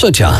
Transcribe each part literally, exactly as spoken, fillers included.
Trzecia.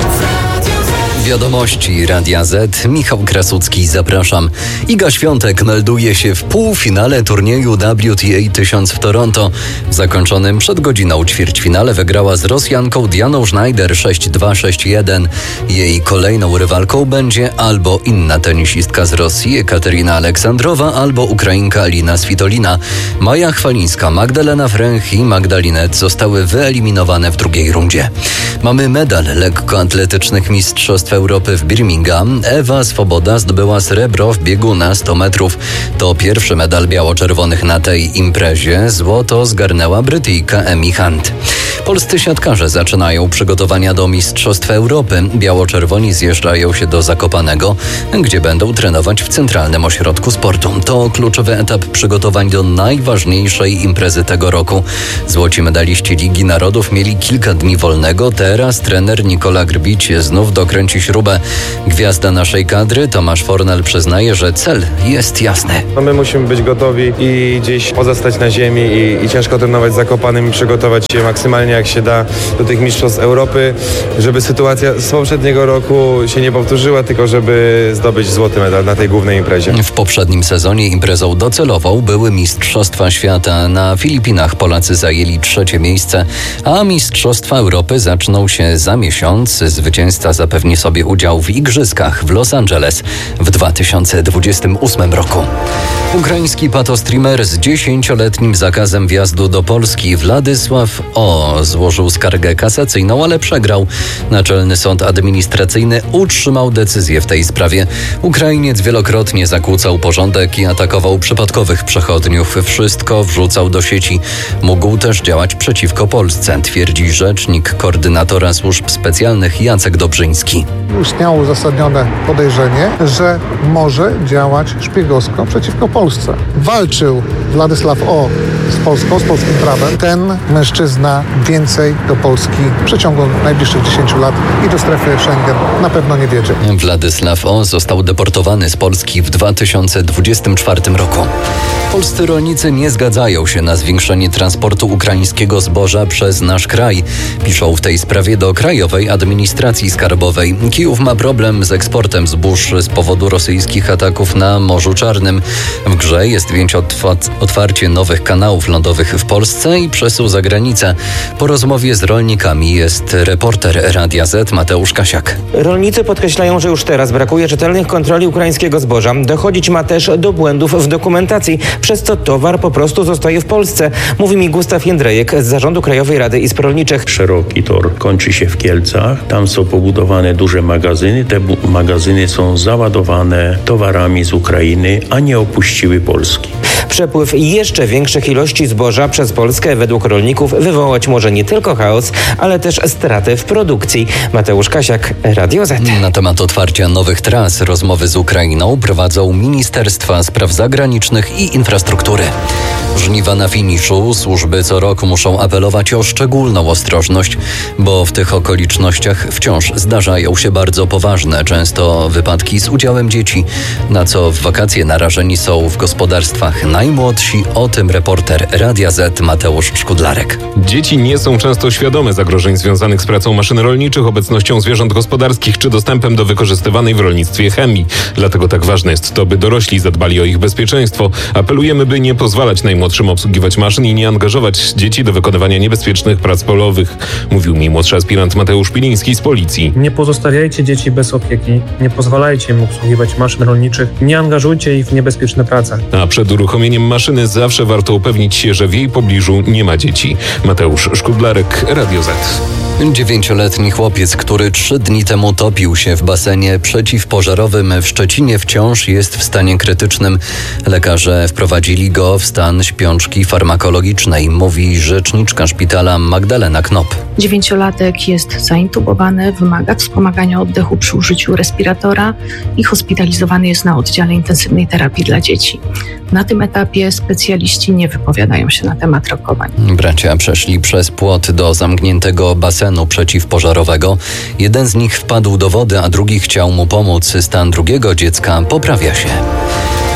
Wiadomości Radia Z. Michał Krasucki, zapraszam. Iga Świątek melduje się w półfinale turnieju W T A tysiąc w Toronto. W zakończonym przed godziną ćwierćfinale wygrała z Rosjanką Dianą Schneider sześć dwa sześć jeden. Jej kolejną rywalką będzie albo inna tenisistka z Rosji Ekaterina Aleksandrowa, albo Ukrainka Alina Svitolina. Maja Chwalińska, Magdalena Fręch i Magdalinet zostały wyeliminowane w drugiej rundzie. Mamy medal lekkoatletycznych mistrzostw Europy w Birmingham. Ewa Swoboda zdobyła srebro w biegu na sto metrów. To pierwszy medal biało-czerwonych na tej imprezie. Złoto zgarnęła Brytyjka Emi Hunt. Polscy siatkarze zaczynają przygotowania do Mistrzostw Europy. Biało-czerwoni zjeżdżają się do Zakopanego, gdzie będą trenować w Centralnym Ośrodku Sportu. To kluczowy etap przygotowań do najważniejszej imprezy tego roku. Złoci medaliści Ligi Narodów mieli kilka dni wolnego. Teraz trener Nikola Grbić znów dokręci śrubę. Gwiazda naszej kadry Tomasz Fornal przyznaje, że cel jest jasny. No my musimy być gotowi i gdzieś pozostać na ziemi i, i ciężko trenować z Zakopanym i przygotować się maksymalnie jak się da do tych Mistrzostw Europy, żeby sytuacja z poprzedniego roku się nie powtórzyła, tylko żeby zdobyć złoty medal na tej głównej imprezie. W poprzednim sezonie imprezą docelową były Mistrzostwa Świata. Na Filipinach Polacy zajęli trzecie miejsce, a Mistrzostwa Europy zaczną się za miesiąc. Zwycięzca zapewni sobie udział w Igrzyskach w Los Angeles w dwa tysiące dwudziestym ósmym roku. Ukraiński patostreamer z dziesięcioletnim zakazem wjazdu do Polski Władysław O. złożył skargę kasacyjną, ale przegrał. Naczelny Sąd Administracyjny utrzymał decyzję w tej sprawie. Ukrainiec wielokrotnie zakłócał porządek i atakował przypadkowych przechodniów. Wszystko wrzucał do sieci. Mógł też działać przeciwko Polsce, twierdzi rzecznik koordynatora służb specjalnych Jacek Dobrzyński. Istniało uzasadnione podejrzenie, że może działać szpiegowsko przeciwko Polsce. Walczył Władysław O. z Polską, z polskim prawem. Ten mężczyzna więcej do Polski w przeciągu najbliższych dziesięciu lat i do strefy Schengen na pewno nie wiedzie. Władysław O. został deportowany z Polski w dwa tysiące dwudziestym czwartym roku. Polscy rolnicy nie zgadzają się na zwiększenie transportu ukraińskiego zboża przez nasz kraj. Piszą w tej sprawie do Krajowej Administracji Skarbowej. Kijów ma problem z eksportem zbóż z powodu rosyjskich ataków na Morzu Czarnym. W grze jest więc otwarcie nowych kanałów lądowych w Polsce i przesył za granicę. Po rozmowie z rolnikami jest reporter Radia Z Mateusz Kasiak. Rolnicy podkreślają, że już teraz brakuje rzetelnych kontroli ukraińskiego zboża. Dochodzić ma też do błędów w dokumentacji, przez co towar po prostu zostaje w Polsce. Mówi mi Gustaw Jędrejek z Zarządu Krajowej Rady Izb Rolniczych. Szeroki tor kończy się w Kielcach. Tam są pobudowane duże magazyny. Te bu- magazyny są załadowane towarami z Ukrainy, a nie opuściły Polski. Przepływ jeszcze większych ilości zboża przez Polskę według rolników wywołać może nie tylko chaos, ale też straty w produkcji. Mateusz Kasiak, Radio Z. Na temat otwarcia nowych tras rozmowy z Ukrainą prowadzą Ministerstwa Spraw Zagranicznych i Infrastruktury. Żniwa na finiszu. Służby co roku muszą apelować o szczególną ostrożność, bo w tych okolicznościach wciąż zdarzają się bardzo poważne, często wypadki z udziałem dzieci, na co w wakacje narażeni są w gospodarstwach najmłodsi. O tym reporter Radia Z Mateusz Szkudlarek. Dzieci nie są często świadome zagrożeń związanych z pracą maszyn rolniczych, obecnością zwierząt gospodarskich czy dostępem do wykorzystywanej w rolnictwie chemii. Dlatego tak ważne jest to, by dorośli zadbali o ich bezpieczeństwo. Apelujemy, by nie pozwalać najmłodszym obsługiwać maszyn i nie angażować dzieci do wykonywania niebezpiecznych prac polowych, mówił mi młodszy aspirant Mateusz Piliński z Policji. Nie pozostawiajcie dzieci bez opieki, nie pozwalajcie im obsługiwać maszyn rolniczych, nie angażujcie ich w niebezpieczne prace. A przed uruchomieniem maszyny zawsze warto upewnić się, że w jej pobliżu nie ma dzieci. Mateusz Szkudlarek, Radio Z. Dziewięcioletni chłopiec, który trzy dni temu topił się w basenie przeciwpożarowym w Szczecinie, wciąż jest w stanie krytycznym. Lekarze wprowadzili go w stan śpiączki farmakologicznej, mówi rzeczniczka szpitala Magdalena Knop. Dziewięciolatek jest zaintubowany, wymaga wspomagania oddechu przy użyciu respiratora i hospitalizowany jest na oddziale intensywnej terapii dla dzieci. Na tym etapie specjaliści nie wypowiadają się na temat rokowań. Bracia przeszli przez płot do zamkniętego basenu przeciwpożarowego. Jeden z nich wpadł do wody, a drugi chciał mu pomóc. Stan drugiego dziecka poprawia się.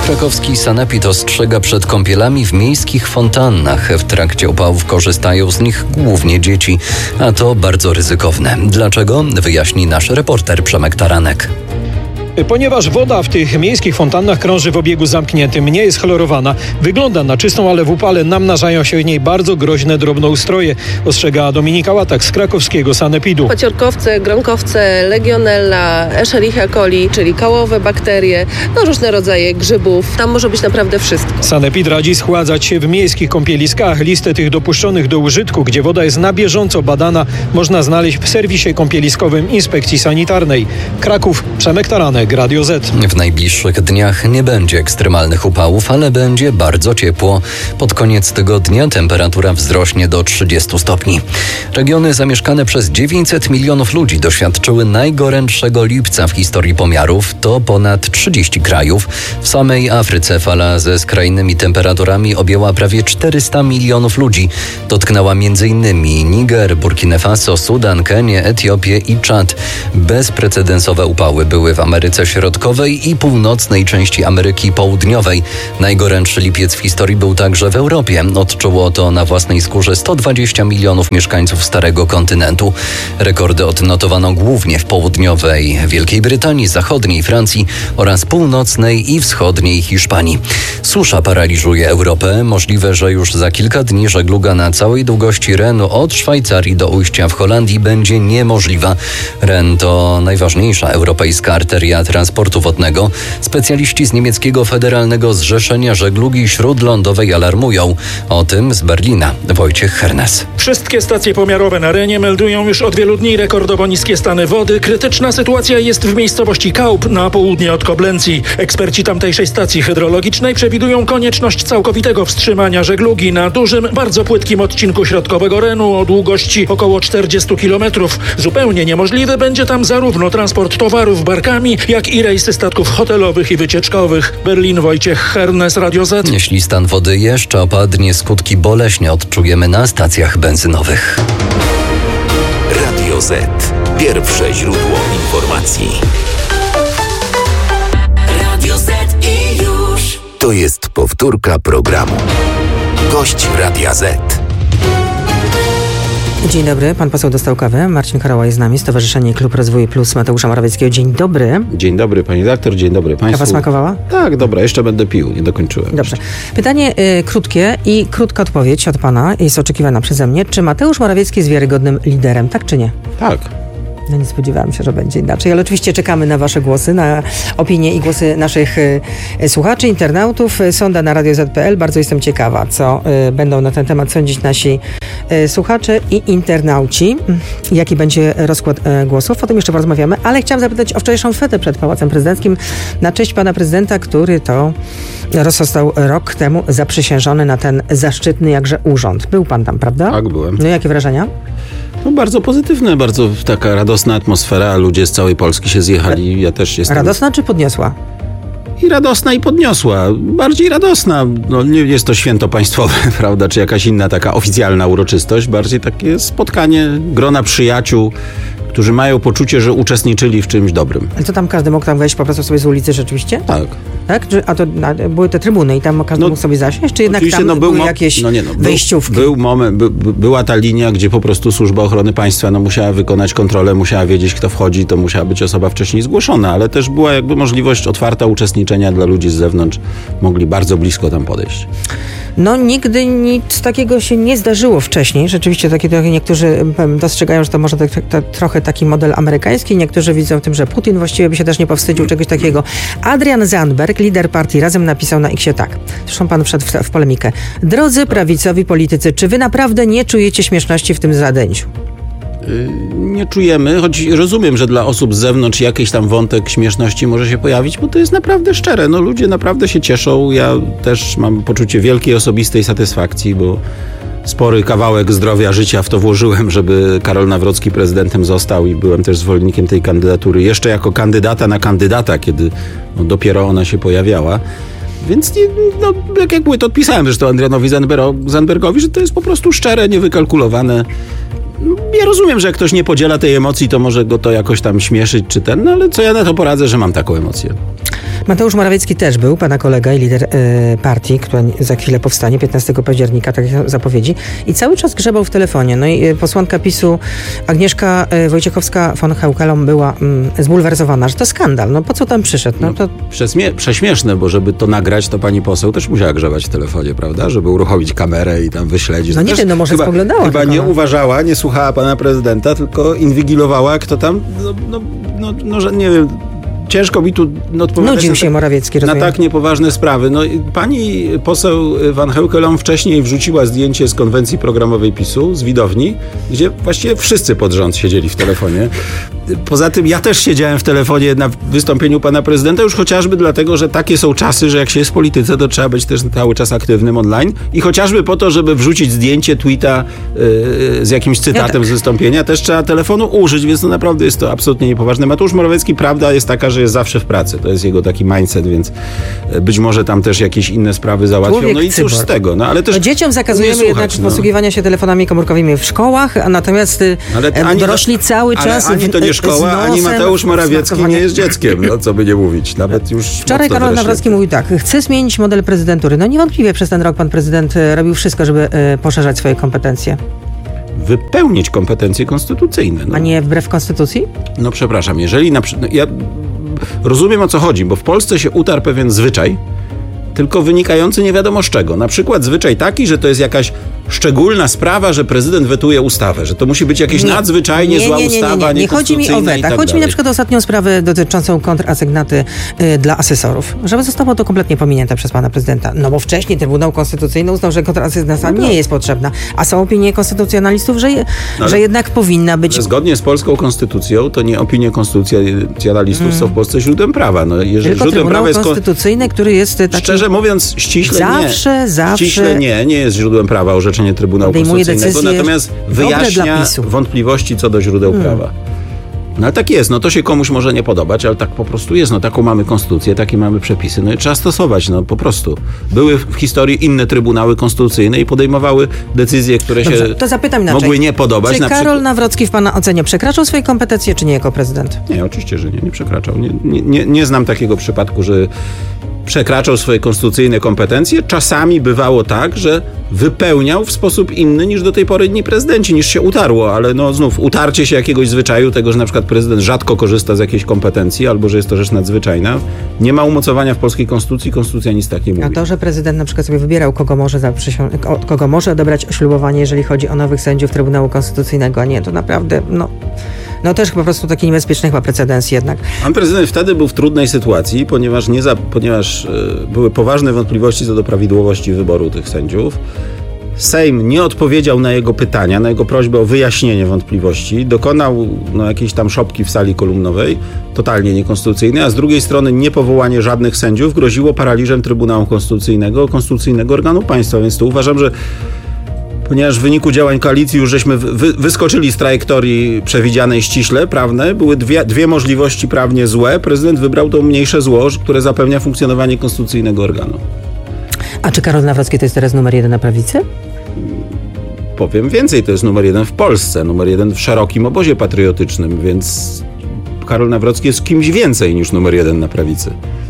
Krakowski sanepid ostrzega przed kąpielami w miejskich fontannach. W trakcie upałów korzystają z nich głównie dzieci, a to bardzo ryzykowne. Dlaczego? Wyjaśni nasz reporter Przemek Taranek. Ponieważ woda w tych miejskich fontannach krąży w obiegu zamkniętym, nie jest chlorowana, wygląda na czystą, ale w upale namnażają się w niej bardzo groźne drobnoustroje, ostrzega Dominika Łatak z krakowskiego sanepidu. Paciorkowce, gronkowce, legionella, Escherichia coli, czyli kałowe bakterie, no różne rodzaje grzybów. Tam może być naprawdę wszystko. Sanepid radzi schładzać się w miejskich kąpieliskach. Listę tych dopuszczonych do użytku, gdzie woda jest na bieżąco badana, można znaleźć w serwisie kąpieliskowym Inspekcji Sanitarnej. Kraków, Przemek Taranek, Radio Z. W najbliższych dniach nie będzie ekstremalnych upałów, ale będzie bardzo ciepło. Pod koniec tygodnia temperatura wzrośnie do trzydziestu stopni. Regiony zamieszkane przez dziewięćset milionów ludzi doświadczyły najgorętszego lipca w historii pomiarów. To ponad trzydzieści krajów. W samej Afryce fala ze skrajnymi temperaturami objęła prawie czterysta milionów ludzi. Dotknęła m.in. Niger, Burkina Faso, Sudan, Kenię, Etiopię i Czad. Bezprecedensowe upały były w Ameryce Środkowej i północnej części Ameryki Południowej. Najgorętszy lipiec w historii był także w Europie. Odczuło to na własnej skórze sto dwadzieścia milionów mieszkańców starego kontynentu. Rekordy odnotowano głównie w południowej Wielkiej Brytanii, zachodniej Francji oraz północnej i wschodniej Hiszpanii. Susza paraliżuje Europę. Możliwe, że już za kilka dni żegluga na całej długości Renu od Szwajcarii do ujścia w Holandii będzie niemożliwa. Ren to najważniejsza europejska arteria transportu wodnego. Specjaliści z niemieckiego Federalnego Zrzeszenia Żeglugi Śródlądowej alarmują. O tym z Berlina Wojciech Hernes. Wszystkie stacje pomiarowe na Renie meldują już od wielu dni rekordowo niskie stany wody. Krytyczna sytuacja jest w miejscowości Kaup na południe od Koblencji. Eksperci tamtejszej stacji hydrologicznej przewidują konieczność całkowitego wstrzymania żeglugi na dużym, bardzo płytkim odcinku środkowego Renu o długości około czterdziestu kilometrów. Zupełnie niemożliwy będzie tam zarówno transport towarów barkami, jak i rejsy statków hotelowych i wycieczkowych. Berlin, Wojciech Hernes, Radio Z. Jeśli stan wody jeszcze opadnie, skutki boleśnie odczujemy na stacjach benzynowych. Radio Z. Pierwsze źródło informacji. Radio Z i już. To jest powtórka programu. Gość Radia Z. Dzień dobry, pan poseł dostał kawę. Marcin Horała jest z nami, Stowarzyszenie Klub Rozwoju Plus Mateusza Morawieckiego. Dzień dobry. Dzień dobry, pani redaktor, dzień dobry państwu. Kawa smakowała? Tak, dobra, jeszcze będę pił, nie dokończyłem. Dobrze. Pytanie y, krótkie i krótka odpowiedź od pana jest oczekiwana przeze mnie. Czy Mateusz Morawiecki jest wiarygodnym liderem, tak czy nie? Tak. No nie spodziewałam się, że będzie inaczej, ale oczywiście czekamy na wasze głosy, na opinie i głosy naszych y, słuchaczy, internautów. Sonda na radio zet kropka pe el. Bardzo jestem ciekawa, co y, będą na ten temat sądzić nasi y, słuchacze i internauci. Jaki będzie rozkład y, głosów? O tym jeszcze porozmawiamy, ale chciałam zapytać o wczorajszą fetę przed Pałacem Prezydenckim na cześć pana prezydenta, który to został rok temu zaprzysiężony na ten zaszczytny jakże urząd. Był pan tam, prawda? Tak, byłem. No jakie wrażenia? No bardzo pozytywne, bardzo taka radosna atmosfera, ludzie z całej Polski się zjechali, ja też jestem... Radosna czy podniosła? I radosna i podniosła. Bardziej radosna. No nie jest to święto państwowe, prawda, czy jakaś inna taka oficjalna uroczystość, bardziej takie spotkanie grona przyjaciół, którzy mają poczucie, że uczestniczyli w czymś dobrym. Ale to tam każdy mógł tam wejść po prostu sobie z ulicy rzeczywiście? Tak. Tak? A to na, były te trybuny i tam każdy no, mógł sobie zasiąść? Czy jednak tam no, był były mo- jakieś no nie, no, wejściówki? Był, był moment, by, by, była ta linia, gdzie po prostu Służba Ochrony Państwa no, musiała wykonać kontrolę, musiała wiedzieć, kto wchodzi, to musiała być osoba wcześniej zgłoszona, ale też była jakby możliwość otwarta uczestniczenia dla ludzi z zewnątrz. Mogli bardzo blisko tam podejść. No nigdy nic takiego się nie zdarzyło wcześniej. Rzeczywiście takie trochę niektórzy dostrzegają, że to może tak, tak, trochę taki model amerykański. Niektórzy widzą w tym, że Putin właściwie by się też nie powstydził czegoś takiego. Adrian Zandberg, lider partii Razem, napisał na Xie tak. Zresztą pan wszedł w, w polemikę. Drodzy prawicowi politycy, czy wy naprawdę nie czujecie śmieszności w tym zadęciu? Nie czujemy, choć rozumiem, że dla osób z zewnątrz jakiś tam wątek śmieszności może się pojawić, bo to jest naprawdę szczere. No ludzie naprawdę się cieszą. Ja też mam poczucie wielkiej osobistej satysfakcji, bo spory kawałek zdrowia, życia w to włożyłem, żeby Karol Nawrocki prezydentem został i byłem też zwolennikiem tej kandydatury. Jeszcze jako kandydata na kandydata, kiedy no, dopiero ona się pojawiała. Więc nie, no, jak, jak mówię, to odpisałem zresztą Adrianowi Zandbergowi, że to jest po prostu szczere, niewykalkulowane. Ja rozumiem, że jak ktoś nie podziela tej emocji, to może go to jakoś tam śmieszyć czy ten, no ale co ja na to poradzę, że mam taką emocję. Mateusz Morawiecki też był, pana kolega i lider y, partii, która za chwilę powstanie, piętnastego października, tak jak zapowiedzi. I cały czas grzebał w telefonie. No i y, posłanka PiSu Agnieszka y, Wojciechowska-von Haukelom była y, zbulwersowana, że to skandal. No po co tam przyszedł? No, to... Przesmie- prześmieszne, bo żeby to nagrać, to pani poseł też musiała grzebać w telefonie, prawda? Żeby uruchomić kamerę i tam wyśledzić. No nie wiem, no może chyba, spoglądała. Chyba tylko, nie no. uważała, nie słuchała pana prezydenta, tylko inwigilowała, kto tam, no, no, no, no że nie wiem, ciężko mi tu odpowiadać. Nudził się Morawiecki, na rozumiem. tak niepoważne sprawy. No, pani poseł Van Heukelom wcześniej wrzuciła zdjęcie z konwencji programowej PiSu, z widowni, gdzie właściwie wszyscy pod rząd siedzieli w telefonie. Poza tym ja też siedziałem w telefonie na wystąpieniu pana prezydenta, już chociażby dlatego, że takie są czasy, że jak się jest w polityce, to trzeba być też cały czas aktywnym online i chociażby po to, żeby wrzucić zdjęcie, tweeta yy, z jakimś cytatem ja tak. z wystąpienia, też trzeba telefonu użyć, więc no naprawdę jest to absolutnie niepoważne. Mateusz Morawiecki, prawda jest taka, że jest zawsze w pracy. To jest jego taki mindset, więc być może tam też jakieś inne sprawy załatwią. Człowiek no i cóż z tego. No, ale też no dzieciom zakazujemy słuchać, jednak no. posługiwania się telefonami komórkowymi w szkołach, a natomiast ale ani dorośli to, cały czas ale ani to nie szkoła, ani Mateusz Morawiecki nie jest dzieckiem, no co by nie mówić. Nawet już wczoraj Karol Nawrocki mówił tak, chce zmienić model prezydentury. No niewątpliwie przez ten rok pan prezydent robił wszystko, żeby y, poszerzać swoje kompetencje. Wypełnić kompetencje konstytucyjne. No. A nie wbrew konstytucji? No przepraszam, jeżeli na przykład... No, ja rozumiem, o co chodzi, bo w Polsce się utarł pewien zwyczaj, tylko wynikający nie wiadomo z czego. Na przykład zwyczaj taki, że to jest jakaś szczególna sprawa, że prezydent wetuje ustawę, że to musi być jakieś nie, nadzwyczajnie nie, zła nie, nie, nie, ustawa, nie, nie. Nie chodzi mi o weta, tak chodzi mi na przykład o ostatnią sprawę dotyczącą kontrasygnaty y, dla asesorów, żeby zostało to kompletnie pominięte przez pana prezydenta. No bo wcześniej Trybunał Konstytucjonalny uznał, że kontrasygnata no nie jest potrzebna, a są opinie konstytucjonalistów, że, je, no, że jednak powinna być. Zgodnie z polską konstytucją, to nie opinie konstytucjonalistów mm. są w Polsce źródłem prawa. No, jeżeli Tylko źródłem Trybunał prawa jest Konstytucyjny, który jest taki... Szczerze mówiąc, ściśle zawsze, nie. Zawsze, ściśle nie, nie jest źródłem prawa orzeczenie Trybunału Konstytucyjnego, natomiast wyjaśnia wątpliwości co do źródeł hmm. prawa. No ale tak jest, no to się komuś może nie podobać, ale tak po prostu jest, no taką mamy konstytucję, takie mamy przepisy, no i trzeba stosować, no po prostu. Były w historii inne trybunały konstytucyjne i podejmowały decyzje, które Dobrze, się to zapytam mogły nie podobać. Czy na Karol przykład... Nawrocki w pana ocenie przekraczał swoje kompetencje, czy nie jako prezydent? Nie, oczywiście, że nie, nie przekraczał. Nie, nie, nie, nie znam takiego przypadku, że przekraczał swoje konstytucyjne kompetencje. Czasami bywało tak, że wypełniał w sposób inny niż do tej pory inni prezydenci, niż się utarło, ale no znów utarcie się jakiegoś zwyczaju, tego, że na przykład prezydent rzadko korzysta z jakiejś kompetencji, albo że jest to rzecz nadzwyczajna, nie ma umocowania w polskiej konstytucji, konstytucja nic tak nie mówi. A to, że prezydent na przykład sobie wybierał, kogo może, za przysią- od kogo może odebrać ślubowanie, jeżeli chodzi o nowych sędziów Trybunału Konstytucyjnego, a nie, to naprawdę, no... No też po prostu taki niebezpieczny chyba precedens jednak. Pan prezydent wtedy był w trudnej sytuacji, ponieważ, nie za, ponieważ yy, były poważne wątpliwości co do prawidłowości wyboru tych sędziów. Sejm nie odpowiedział na jego pytania, na jego prośbę o wyjaśnienie wątpliwości. Dokonał no, jakiejś tam szopki w sali kolumnowej, totalnie niekonstytucyjnej, a z drugiej strony niepowołanie żadnych sędziów groziło paraliżem Trybunału Konstytucyjnego, konstytucyjnego organu państwa. Więc tu uważam, że ponieważ w wyniku działań koalicji już żeśmy wy, wyskoczyli z trajektorii przewidzianej ściśle, prawne, były dwie, dwie możliwości prawnie złe. Prezydent wybrał to mniejsze zło, które zapewnia funkcjonowanie konstytucyjnego organu. A czy Karol Nawrocki to jest teraz numer jeden na prawicy? Powiem więcej, to jest numer jeden w Polsce, numer jeden w szerokim obozie patriotycznym, więc Karol Nawrocki jest kimś więcej niż numer jeden na prawicy.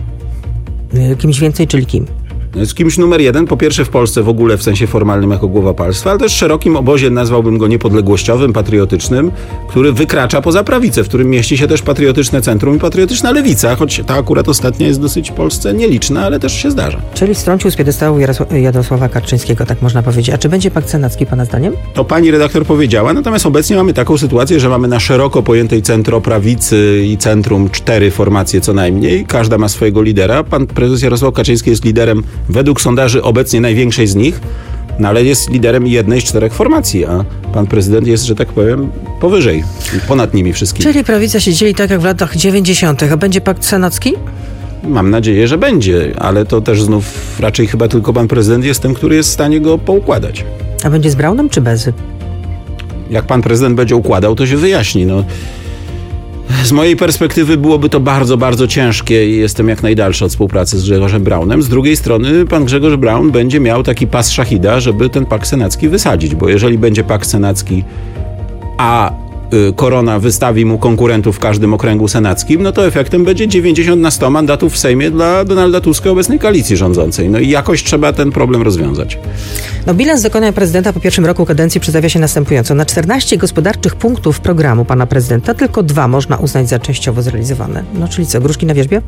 Kimś więcej, czyli kim? Jest kimś numer jeden, po pierwsze w Polsce w ogóle w sensie formalnym jako głowa państwa, ale też w szerokim obozie nazwałbym go niepodległościowym, patriotycznym, który wykracza poza prawicę, w którym mieści się też patriotyczne centrum i patriotyczna lewica, choć ta akurat ostatnia jest dosyć w Polsce nieliczna, ale też się zdarza. Czyli strącił z piedestału Jarosł- Jarosława Kaczyńskiego, tak można powiedzieć. A czy będzie pakt senacki pana zdaniem? To pani redaktor powiedziała, natomiast obecnie mamy taką sytuację, że mamy na szeroko pojętej centroprawicy i centrum cztery formacje co najmniej. Każda ma swojego lidera. Pan prezes Jarosław Kaczyński jest liderem według sondaży obecnie największej z nich, no ale jest liderem jednej z czterech formacji, a pan prezydent jest, że tak powiem, powyżej, ponad nimi wszystkimi. Czyli prawica się dzieli tak jak w latach dziewięćdziesiątych. A będzie pakt senacki? Mam nadzieję, że będzie, ale to też znów raczej chyba tylko pan prezydent jest tym, który jest w stanie go poukładać. A będzie z Braunem czy bez? Jak pan prezydent będzie układał, to się wyjaśni. No. Z mojej perspektywy byłoby to bardzo, bardzo ciężkie i jestem jak najdalszy od współpracy z Grzegorzem Braunem. Z drugiej strony pan Grzegorz Braun będzie miał taki pas szachida, żeby ten pakt senacki wysadzić, bo jeżeli będzie pakt senacki, a Korona wystawi mu konkurentów w każdym okręgu senackim, no to efektem będzie dziewięćdziesiąt na sto mandatów w Sejmie dla Donalda Tuska, obecnej koalicji rządzącej. No i jakoś trzeba ten problem rozwiązać. No bilans dokonań prezydenta po pierwszym roku kadencji przedstawia się następująco. Na czternaście gospodarczych punktów programu pana prezydenta tylko dwa można uznać za częściowo zrealizowane. No czyli co, gruszki na wierzbie?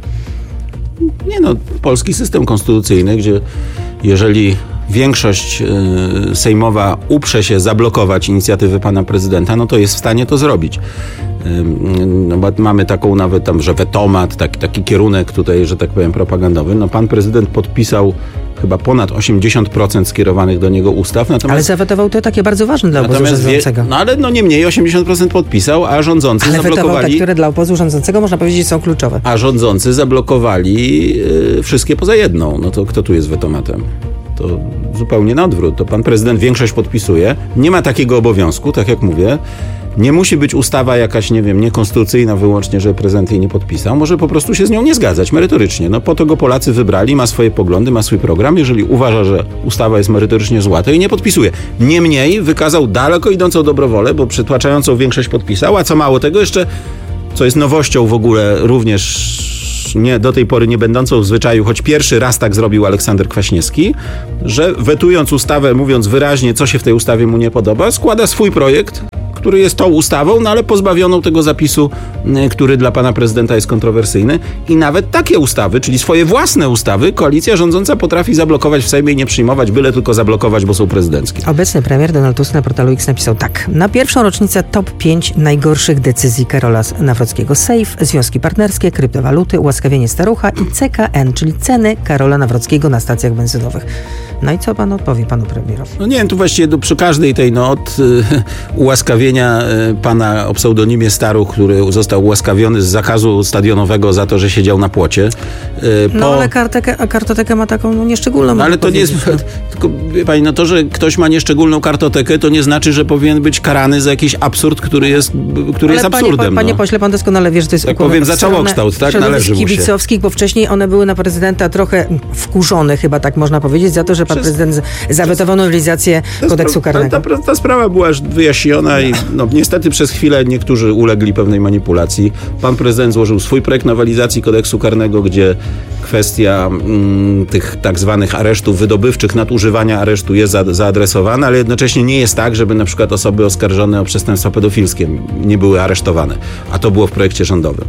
Nie no, polski system konstytucyjny, gdzie jeżeli większość y, sejmowa uprze się zablokować inicjatywy pana prezydenta, no to jest w stanie to zrobić. Y, no bo mamy taką nawet tam, że wetomat, taki, taki kierunek tutaj, że tak powiem, propagandowy. No pan prezydent podpisał chyba ponad osiemdziesiąt procent skierowanych do niego ustaw. Natomiast, ale zawetował to takie bardzo ważne dla obozu rządzącego. No ale no niemniej osiemdziesiąt procent podpisał, a rządzący ale zablokowali... Ale te, które dla obozu rządzącego można powiedzieć są kluczowe. A rządzący zablokowali y, wszystkie poza jedną. No to kto tu jest wetomatem? To zupełnie na odwrót. To pan prezydent większość podpisuje. Nie ma takiego obowiązku, tak jak mówię. Nie musi być ustawa jakaś, nie wiem, niekonstytucyjna wyłącznie, że prezydent jej nie podpisał. Może po prostu się z nią nie zgadzać merytorycznie. No po to go Polacy wybrali, ma swoje poglądy, ma swój program. Jeżeli uważa, że ustawa jest merytorycznie zła, to jej nie podpisuje. Niemniej wykazał daleko idącą dobrowolę, bo przytłaczającą większość podpisał, a co mało tego jeszcze, co jest nowością w ogóle również nie, do tej pory nie będącą w zwyczaju, choć pierwszy raz tak zrobił Aleksander Kwaśniewski, że wetując ustawę, mówiąc wyraźnie, co się w tej ustawie mu nie podoba, składa swój projekt, który jest tą ustawą, no ale pozbawioną tego zapisu, który dla pana prezydenta jest kontrowersyjny. I nawet takie ustawy, czyli swoje własne ustawy, koalicja rządząca potrafi zablokować w Sejmie i nie przyjmować, byle tylko zablokować, bo są prezydenckie. Obecny premier Donald Tusk na portalu X napisał tak. Na pierwszą rocznicę top pięć najgorszych decyzji Karola Nawrockiego. Sejf, związki partnerskie, kryptowaluty, ułaskawienie starucha i C K N, czyli ceny Karola Nawrockiego na stacjach benzynowych. No i co pan odpowie panu premierowi? No nie wiem, tu właściwie do, przy każdej tej no, od y, ułaskawienia y, pana o pseudonimie Staruch, który został ułaskawiony z zakazu stadionowego za to, że siedział na płocie. Y, po... No ale kartekę, kartotekę ma taką no, nieszczególną. No, ale to nie jest... Tylko, wie pani, no to, że ktoś ma nieszczególną kartotekę, to nie znaczy, że powinien być karany za jakiś absurd, który jest, który ale jest panie, absurdem. Panie no. pośle, pan doskonale wie, że to jest tak powiem, za całokształt, tak? Należy mu się. kibicowskich, bo wcześniej one były na prezydenta trochę wkurzone, chyba tak można powiedzieć, za to, że pan Przez... prezydent zawetował nowelizację kodeksu karnego. Ta, ta, ta sprawa była już wyjaśniona i no, niestety przez chwilę niektórzy ulegli pewnej manipulacji. Pan prezydent złożył swój projekt nowelizacji kodeksu karnego, gdzie kwestia mm, tych tak zwanych aresztów wydobywczych, nadużywania aresztu jest za, zaadresowana, ale jednocześnie nie jest tak, żeby na przykład osoby oskarżone o przestępstwa pedofilskie nie były aresztowane. A to było w projekcie rządowym.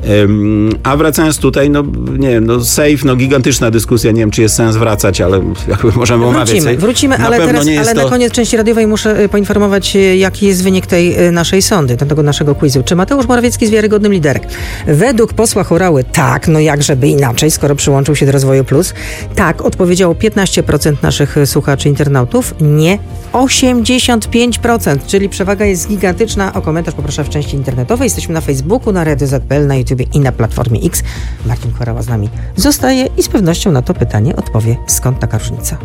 Ym, a wracając tutaj, no nie wiem, no Sejf, no gigantyczna dyskusja, nie wiem, czy jest sens wracać, ale jakby możemy omawiać. Wrócimy, wrócimy, na ale, teraz, ale to... na koniec części radiowej muszę poinformować, jaki jest wynik tej naszej sondy, tego naszego quizu. Czy Mateusz Morawiecki jest wiarygodnym liderem? Według posła Horały tak, no jak żeby inaczej, skoro przyłączył się do Rozwoju Plus. Tak, odpowiedziało piętnaście procent naszych słuchaczy internautów, nie osiemdziesiąt pięć procent, czyli przewaga jest gigantyczna. O komentarz poproszę w części internetowej. Jesteśmy na Facebooku, na Radio Z P L, na YouTubie i na Platformie X. Marcin Horała z nami zostaje i z pewnością na to pytanie odpowie, skąd taka różnica.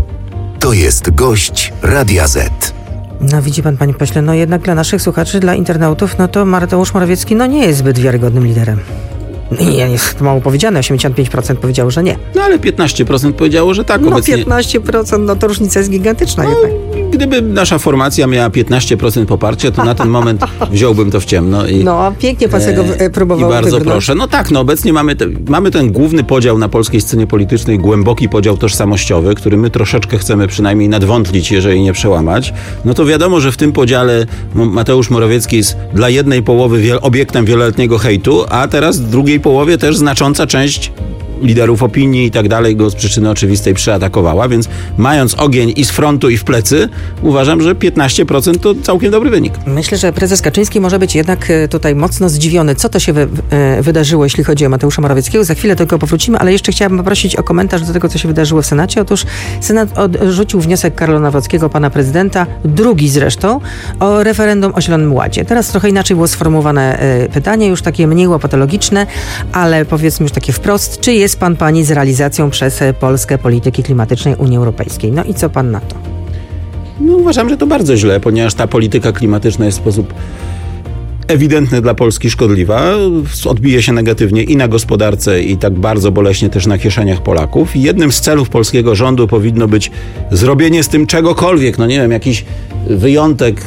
To jest gość Radia Z. No widzi pan, panie pośle, no jednak dla naszych słuchaczy, dla internautów, no to Mateusz Morawiecki no nie jest zbyt wiarygodnym liderem. Nie, jest mało powiedziane, osiemdziesiąt pięć procent powiedziało, że nie. No ale piętnaście procent powiedziało, że tak. No obecnie... piętnaście procent, no to różnica jest gigantyczna no, jednak. Gdyby nasza formacja miała piętnaście procent poparcia, to na ten moment wziąłbym to w ciemno. I, no, a pięknie pan tego e, próbował I bardzo wybrnąć. proszę. No tak, no obecnie mamy, te, mamy ten główny podział na polskiej scenie politycznej, głęboki podział tożsamościowy, który my troszeczkę chcemy przynajmniej nadwątlić, jeżeli nie przełamać. No to wiadomo, że w tym podziale Mateusz Morawiecki jest dla jednej połowy wiel- obiektem wieloletniego hejtu, a teraz w drugiej połowie też znacząca część liderów opinii i tak dalej go z przyczyny oczywistej przeatakowała, więc mając ogień i z frontu i w plecy, uważam, że piętnaście procent to całkiem dobry wynik. Myślę, że prezes Kaczyński może być jednak tutaj mocno zdziwiony, co to się wy, e, wydarzyło, jeśli chodzi o Mateusza Morawieckiego. Za chwilę do tego powrócimy, ale jeszcze chciałabym poprosić o komentarz do tego, co się wydarzyło w Senacie. Otóż Senat odrzucił wniosek Karola Nawrockiego, pana prezydenta, drugi zresztą, o referendum o Zielonym Ładzie. Teraz trochę inaczej było sformułowane e, pytanie, już takie mniej łopatologiczne, ale powiedzmy już takie wprost. Czy jest pan, pani z realizacją przez Polskę polityki klimatycznej Unii Europejskiej? No i co pan na to? No uważam, że to bardzo źle, ponieważ ta polityka klimatyczna jest w sposób ewidentnie dla Polski szkodliwa, odbije się negatywnie i na gospodarce, i tak bardzo boleśnie też na kieszeniach Polaków. I jednym z celów polskiego rządu powinno być zrobienie z tym czegokolwiek, no nie wiem, jakiś wyjątek,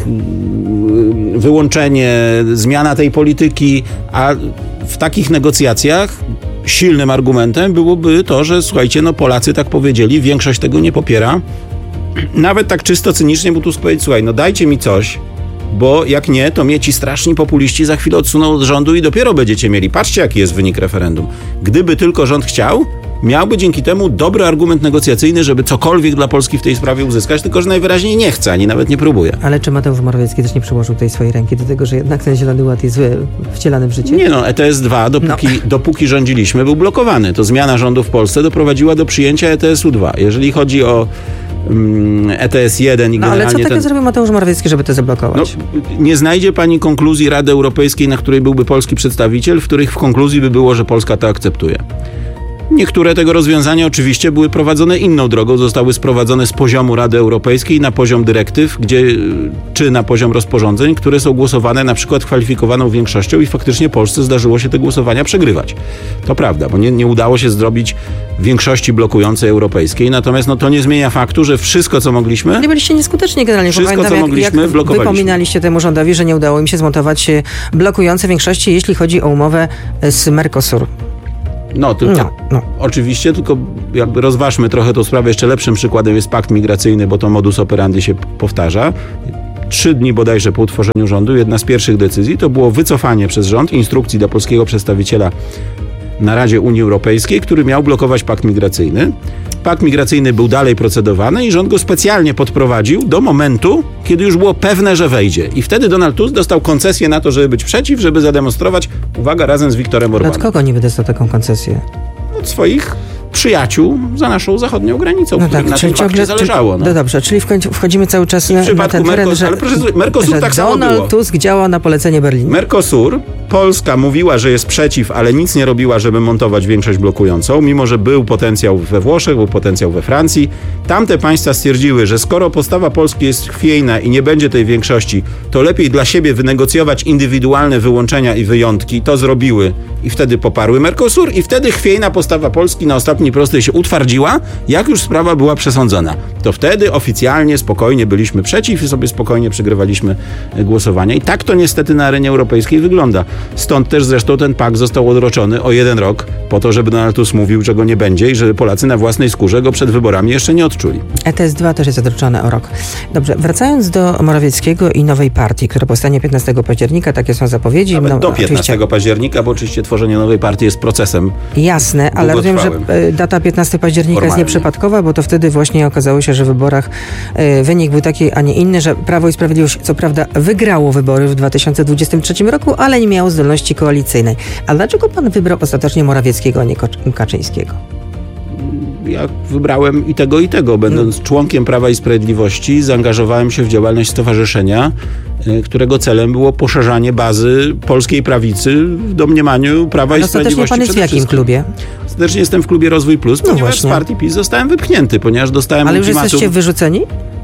wyłączenie, zmiana tej polityki, a w takich negocjacjach silnym argumentem byłoby to, że słuchajcie, no Polacy tak powiedzieli, większość tego nie popiera. Nawet tak czysto cynicznie, bo tu powiedzieć, słuchaj, no dajcie mi coś, bo jak nie, to mnie ci straszni populiści za chwilę odsuną od rządu i dopiero będziecie mieli. Patrzcie, jaki jest wynik referendum. Gdyby tylko rząd chciał, miałby dzięki temu dobry argument negocjacyjny, żeby cokolwiek dla Polski w tej sprawie uzyskać, tylko że najwyraźniej nie chce, ani nawet nie próbuje. Ale czy Mateusz Morawiecki też nie przyłożył tej swojej ręki do tego, że jednak ten Zielony Ład jest wcielany w życie? Nie no, E T S dwa, dopóki, no. dopóki rządziliśmy, był blokowany. To zmiana rządu w Polsce doprowadziła do przyjęcia E T S u dwa. Jeżeli chodzi o E T S jeden i no, generalnie... ale co takiego ten... zrobił Mateusz Morawiecki, żeby to zablokować? No, nie znajdzie pani konkluzji Rady Europejskiej, na której byłby polski przedstawiciel, w których w konkluzji by było, że Polska to akceptuje. Niektóre tego rozwiązania oczywiście były prowadzone inną drogą, zostały sprowadzone z poziomu Rady Europejskiej na poziom dyrektyw, gdzie, czy na poziom rozporządzeń, które są głosowane na przykład kwalifikowaną większością i faktycznie Polsce zdarzyło się te głosowania przegrywać. To prawda, bo nie, nie udało się zrobić większości blokującej europejskiej, natomiast no, to nie zmienia faktu, że wszystko, co mogliśmy... Nie byliście nieskuteczni generalnie. Wszystko, pamiętam, co jak, mogliśmy, jak blokowaliśmy. Wypominaliście temu rządowi, że nie udało im się zmontować blokujące większości, jeśli chodzi o umowę z Mercosur. No, tylko no, no. Oczywiście, tylko jakby rozważmy trochę tą sprawę. Jeszcze lepszym przykładem jest pakt migracyjny, bo to modus operandi się powtarza. Trzy dni bodajże po utworzeniu rządu, jedna z pierwszych decyzji to było wycofanie przez rząd instrukcji dla polskiego przedstawiciela na Radzie Unii Europejskiej, który miał blokować pakt migracyjny. Pakt migracyjny był dalej procedowany i rząd go specjalnie podprowadził do momentu, kiedy już było pewne, że wejdzie. I wtedy Donald Tusk dostał koncesję na to, żeby być przeciw, żeby zademonstrować, uwaga, razem z Wiktorem Orbanem. Od kogo niby dostał taką koncesję? Od swoich przyjaciół za naszą zachodnią granicą, no którym tak, na tym fakcie zależało. No. no dobrze, czyli w końcu wchodzimy cały czas na, na ten teren, że, ale proszę, Mercosur że tak samo Donald było. Tusk działa na polecenie Berlina. Mercosur, Polska mówiła, że jest przeciw, ale nic nie robiła, żeby montować większość blokującą, mimo że był potencjał we Włoszech, był potencjał we Francji. Tamte państwa stwierdziły, że skoro postawa Polski jest chwiejna i nie będzie tej większości, to lepiej dla siebie wynegocjować indywidualne wyłączenia i wyjątki. To zrobiły i wtedy poparły Mercosur i wtedy chwiejna postawa Polski na ostatniej prostej się utwardziła, jak już sprawa była przesądzona. To wtedy oficjalnie, spokojnie byliśmy przeciw i sobie spokojnie przegrywaliśmy głosowania. I tak to niestety na arenie europejskiej wygląda. Stąd też zresztą ten pakt został odroczony o jeden rok po to, żeby Donald Tusk mówił, czego nie będzie i żeby Polacy na własnej skórze go przed wyborami jeszcze nie odczuli. E T S dwa też jest odroczone o rok. Dobrze, wracając do Morawieckiego i nowej partii, która powstanie piętnastego października, takie są zapowiedzi. Nawet no, do piętnastego października, bo oczywiście tworzenie nowej partii jest procesem. Jasne, ale rozumiem, że data piętnastego października Formalnie. jest nieprzypadkowa, bo to wtedy właśnie okazało się, że w wyborach y, wynik był taki, a nie inny, że Prawo i Sprawiedliwość co prawda wygrało wybory w dwa tysiące dwudziestym trzecim roku, ale nie miało zdolności koalicyjnej. A dlaczego pan wybrał ostatecznie Morawieckiego, a nie Kaczyńskiego? Ja wybrałem i tego, i tego. Będąc hmm. członkiem Prawa i Sprawiedliwości, zaangażowałem się w działalność stowarzyszenia, którego celem było poszerzanie bazy polskiej prawicy w domniemaniu Prawa Ale i Sprawiedliwości. Pan jest w jakim klubie? Ostatecznie jestem w klubie Rozwój Plus, no ponieważ właśnie. z partii PiS zostałem wypchnięty, ponieważ dostałem Ale już ultimatum. jesteście wyrzuceni?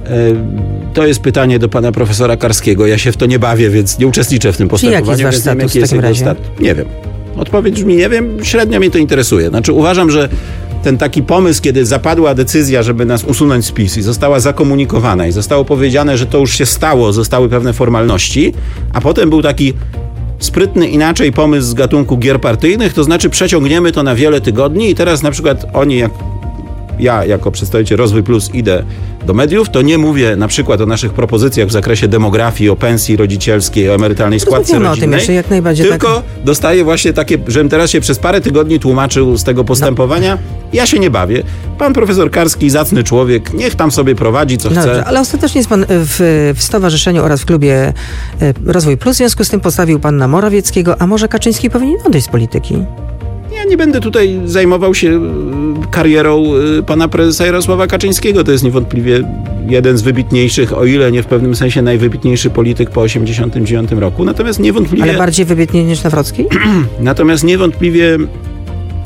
To jest pytanie do pana profesora Karskiego. Ja się w to nie bawię, więc nie uczestniczę w tym postępowaniu. Czyli jaki jest wasz status w takim razie? Stat... Nie wiem. Odpowiedź brzmi nie wiem. Średnio mnie to interesuje. Znaczy uważam, że ten taki pomysł, kiedy zapadła decyzja, żeby nas usunąć z PiS i została zakomunikowana i zostało powiedziane, że to już się stało, zostały pewne formalności, a potem był taki sprytny inaczej pomysł z gatunku gier partyjnych, to znaczy przeciągniemy to na wiele tygodni i teraz na przykład oni, jak ja jako przedstawiciel Rozwój Plus idę do mediów, to nie mówię na przykład o naszych propozycjach w zakresie demografii, o pensji rodzicielskiej, o emerytalnej składce rodzinnej, o tym jeszcze jak najbardziej tylko tak... dostaję właśnie takie, żebym teraz się przez parę tygodni tłumaczył z tego postępowania. No. Ja się nie bawię. Pan profesor Karski, zacny człowiek, niech tam sobie prowadzi, co no chce. Dobrze, ale ostatecznie jest pan w, w stowarzyszeniu oraz w klubie Rozwój Plus, w związku z tym postawił pan na Morawieckiego, a może Kaczyński powinien odejść z polityki? Ja nie będę tutaj zajmował się karierą pana prezesa Jarosława Kaczyńskiego. To jest niewątpliwie jeden z wybitniejszych, o ile nie w pewnym sensie najwybitniejszy polityk po osiemdziesiątym dziewiątym roku. Natomiast niewątpliwie... Ale bardziej wybitniej niż Nawrocki? Natomiast niewątpliwie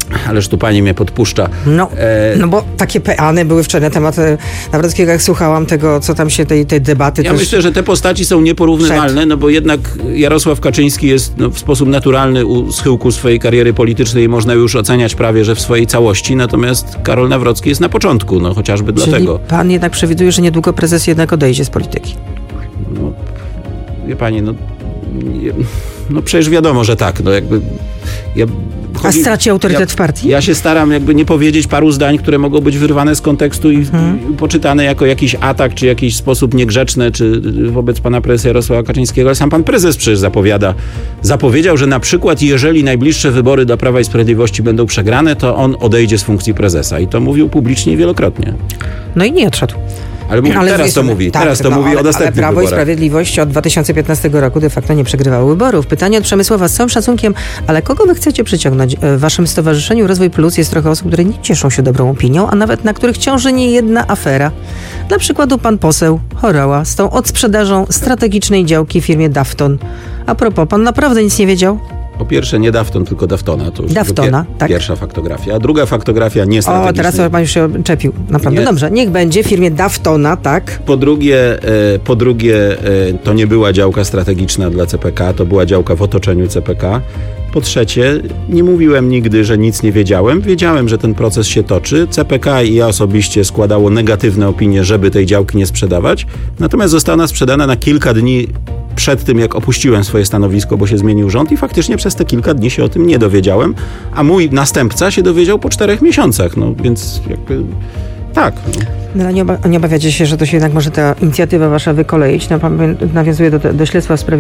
Ależ tu pani mnie podpuszcza. No, e... no bo takie peany były wczoraj na temat Nawrockiego, jak słuchałam tego, co tam się, tej, tej debaty. Ja też... myślę, że te postaci są nieporównywalne, Przed. no bo jednak Jarosław Kaczyński jest no, w sposób naturalny u schyłku swojej kariery politycznej i można już oceniać prawie, że w swojej całości, natomiast Karol Nawrocki jest na początku, no chociażby Czyli dlatego. pan jednak przewiduje, że niedługo prezes jednak odejdzie z polityki? No, wie pani, no, no przecież wiadomo, że tak, no jakby... Ja, chodzi, A straci autorytet ja, w partii? Ja się staram jakby nie powiedzieć paru zdań, które mogą być wyrwane z kontekstu i, hmm. i poczytane jako jakiś atak, czy jakiś sposób niegrzeczny, czy wobec pana prezesa Jarosława Kaczyńskiego, ale sam pan prezes przecież zapowiada, zapowiedział, że na przykład jeżeli najbliższe wybory do Prawa i Sprawiedliwości będą przegrane, to on odejdzie z funkcji prezesa i to mówił publicznie wielokrotnie. No i nie odszedł. Ale, mówi, ale teraz to mówi, tak, teraz to no, mówi ale, o następnych ale Prawo wyborach. i Sprawiedliwość od dwa tysiące piętnastego roku de facto nie przegrywało wyborów. Pytanie od Przemysława z całym szacunkiem, ale kogo wy chcecie przyciągnąć? W waszym stowarzyszeniu Rozwój Plus jest trochę osób, które nie cieszą się dobrą opinią, a nawet na których ciąży nie jedna afera. Dla przykładu pan poseł Horała z tą odsprzedażą strategicznej działki firmie Dafton. A propos, pan naprawdę nic nie wiedział? Po pierwsze nie Dafton, tylko Daftona. To już Daftona, pier- tak. Pierwsza faktografia. A druga faktografia nie strategicznej. O, teraz pan już się czepił. Naprawdę. Nie. Dobrze, niech będzie w firmie Daftona, tak? Po drugie, e, po drugie e, to nie była działka strategiczna dla C P K, to była działka w otoczeniu C P K. Po trzecie, nie mówiłem nigdy, że nic nie wiedziałem. Wiedziałem, że ten proces się toczy. C P K i ja osobiście składało negatywne opinie, żeby tej działki nie sprzedawać. Natomiast została ona sprzedana na kilka dni przed tym, jak opuściłem swoje stanowisko, bo się zmienił rząd i faktycznie przez te kilka dni się o tym nie dowiedziałem, a mój następca się dowiedział po czterech miesiącach, no więc jakby tak. No. No, nie, oba- nie obawiacie się, że to się jednak może ta inicjatywa wasza wykoleić? No, nawiązuje do, do śledztwa w sprawie